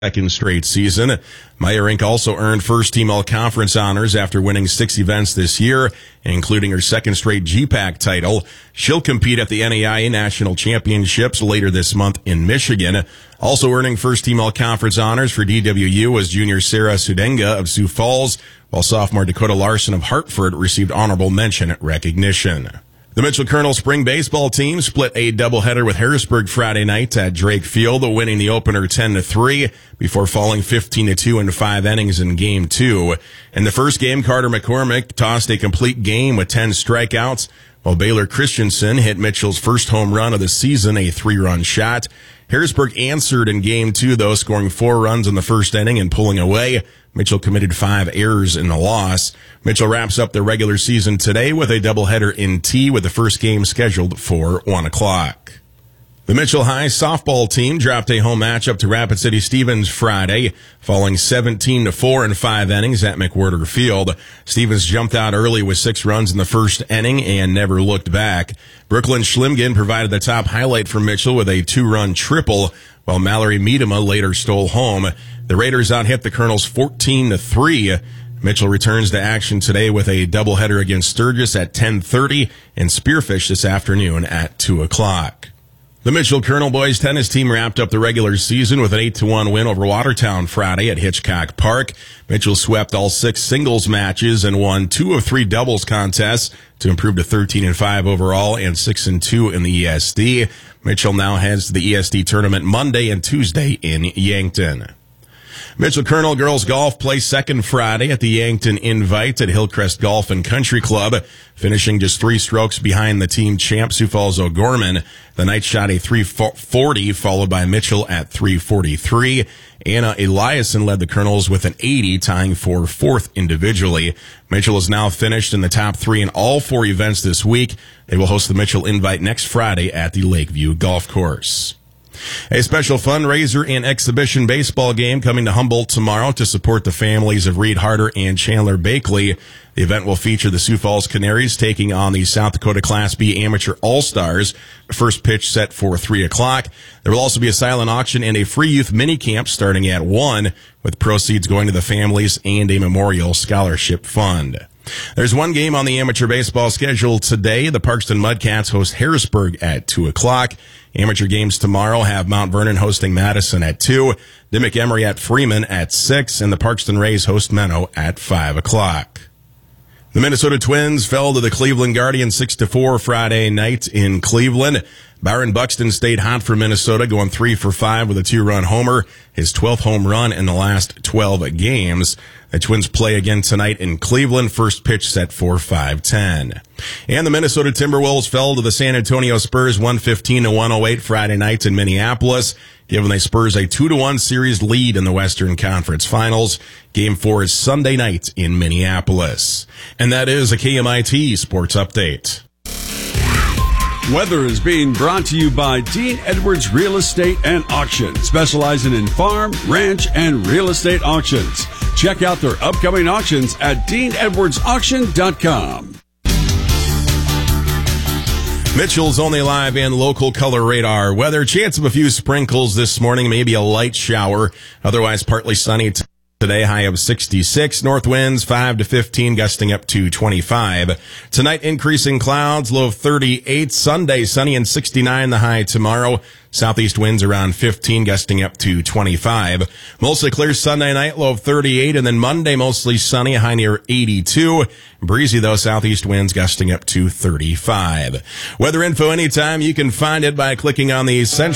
second straight season. Meyerink also earned first-team All-Conference honors after winning 6 events this year, including her second straight GPAC title. She'll compete at the NAIA National Championships later this month in Michigan. Also earning first-team All-Conference honors for DWU was junior Sarah Sudenga of Sioux Falls, while sophomore Dakota Larson of Hartford received honorable mention recognition. The Mitchell Colonel spring baseball team split a doubleheader with Harrisburg Friday night at Drake Field, winning the opener 10-3 before falling 15-2 in 5 innings in Game 2. In the first game, Carter McCormick tossed a complete game with 10 strikeouts, while Baylor Christensen hit Mitchell's first home run of the season, a 3-run shot. Harrisburg answered in Game 2, though, scoring 4 runs in the first inning and pulling away. Mitchell committed 5 errors in the loss. Mitchell wraps up the regular season today with a doubleheader in T, with the first game scheduled for 1 o'clock. The Mitchell High softball team dropped a home matchup to Rapid City Stevens Friday, falling 17-4 in 5 innings at McWhirter Field. Stevens jumped out early with 6 runs in the first inning and never looked back. Brooklyn Schlimgen provided the top highlight for Mitchell with a 2-run triple, while Mallory Miedema later stole home. The Raiders out-hit the Colonels 14-3. Mitchell returns to action today with a doubleheader against Sturgis at 10:30 and Spearfish this afternoon at 2 o'clock. The Mitchell Colonel boys tennis team wrapped up the regular season with an 8-1 win over Watertown Friday at Hitchcock Park. Mitchell swept all 6 singles matches and won 2 of 3 doubles contests to improve to 13-5 overall and 6-2 in the ESD. Mitchell now heads to the ESD tournament Monday and Tuesday in Yankton. Mitchell Colonel girls golf plays second Friday at the Yankton Invite at Hillcrest Golf and Country Club, finishing just 3 strokes behind the team champ Sioux Falls O'Gorman. The Knights shot a 340, followed by Mitchell at 343. Anna Eliason led the Colonels with an 80, tying for 4th individually. Mitchell is now finished in the top 3 in all 4 events this week. They will host the Mitchell Invite next Friday at the Lakeview Golf Course. A special fundraiser and exhibition baseball game coming to Humboldt tomorrow to support the families of Reed Harder and Chandler Bakley. The event will feature the Sioux Falls Canaries taking on the South Dakota Class B Amateur All-Stars. First pitch set for 3 o'clock. There will also be a silent auction and a free youth mini camp starting at 1, with proceeds going to the families and a memorial scholarship fund. There's one game on the amateur baseball schedule today. The Parkston Mudcats host Harrisburg at 2 o'clock. Amateur games tomorrow have Mount Vernon hosting Madison at 2, Dimmick Emery at Freeman at 6, and the Parkston Rays host Menno at 5 o'clock. The Minnesota Twins fell to the Cleveland Guardians 6-4 Friday night in Cleveland. Byron Buxton stayed hot for Minnesota, going 3 for 5 with a 2-run homer, his 12th home run in the last 12 games. The Twins play again tonight in Cleveland, first pitch set for 5:10. And the Minnesota Timberwolves fell to the San Antonio Spurs 115-108 Friday night in Minneapolis, giving the Spurs a 2-1 series lead in the Western Conference Finals. Game 4 is Sunday night in Minneapolis. And that is a KMIT Sports Update. Weather is being brought to you by Dean Edwards Real Estate and Auction, specializing in farm, ranch, and real estate auctions. Check out their upcoming auctions at DeanEdwardsAuction.com. Mitchell's only live and local color radar weather. Chance of a few sprinkles this morning, maybe a light shower. Otherwise, partly sunny today, high of 66. North winds 5 to 15, gusting up to 25. Tonight, increasing clouds, low of 38. Sunday, sunny and 69, the high tomorrow. Southeast winds around 15, gusting up to 25. Mostly clear Sunday night, low of 38. And then Monday, mostly sunny, a high near 82. Breezy, though, southeast winds gusting up to 35. Weather info anytime. You can find it by clicking on the Central